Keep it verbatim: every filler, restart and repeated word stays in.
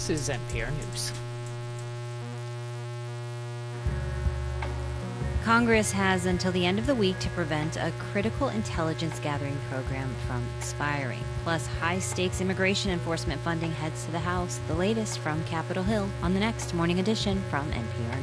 This is N P R News. Congress has until the end of the week to prevent a critical intelligence gathering program from expiring. Plus, high-stakes immigration enforcement funding heads to the House. The latest from Capitol Hill on the next Morning Edition from N P R News.